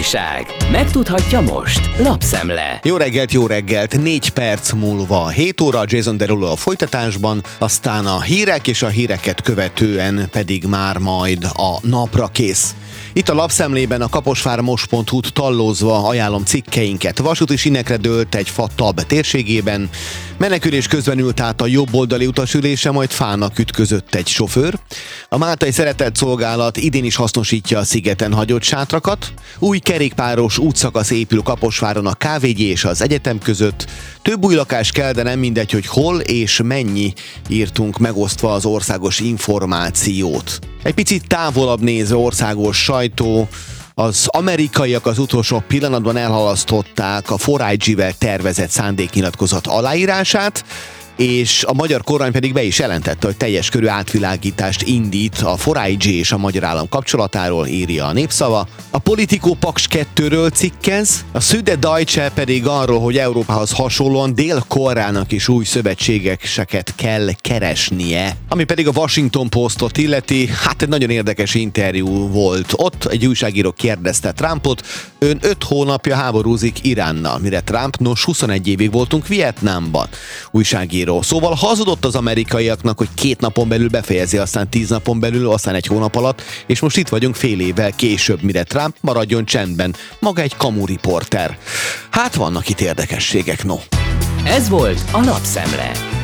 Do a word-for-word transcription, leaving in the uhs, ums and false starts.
Újság. Megtudhatja most. Lapszemle. Jó reggelt, jó reggelt. Négy perc múlva hét óra, Jason Derulo a folytatásban, aztán a hírek és a híreket követően pedig már majd a napra kész. Itt a Lapszemlében a kaposvármos pont hu-t tallózva ajánlom cikkeinket. Vasúti sínekre dőlt egy fa Tab térségében, menekülés közben ült át a jobboldali utasülése, majd fának ütközött egy sofőr. A Máltai Szeretett Szolgálat idén is hasznosítja a szigeten hagyott sátrakat. Új kerékpáros útszakasz épül Kaposváron a ká vé gé és az egyetem között. Több új lakás kell, de nem mindegy, hogy hol és mennyi, írtunk megosztva az országos információt. Egy picit távolabb nézve országos sajtó, az amerikaiak az utolsó pillanatban elhalasztották a négy I G-vel tervezett szándéknyilatkozat aláírását, és a magyar kormány pedig be is jelentette, hogy teljes körű átvilágítást indít a négy I G és a magyar állam kapcsolatáról, írja a Népszava. A Politico Paks kettőről cikkez, a Süddeutsche pedig arról, hogy Európához hasonlóan Dél-Koreának is új szövetségeseket kell keresnie. Ami pedig a Washington Postot illeti, hát egy nagyon érdekes interjú volt. Ott egy újságíró kérdezte Trumpot, ön öt hónapja háborúzik Iránnal, mire Trump, nos huszonegy évig voltunk Vietnámban. Újságíró. Szóval hazudott az amerikaiaknak, hogy két napon belül befejezi, aztán tíz napon belül, aztán egy hónap alatt, és most itt vagyunk fél évvel később, mire Trump maradjon csendben. Maga egy kamu riporter. Hát vannak itt érdekességek, no. Ez volt a Lapszemle.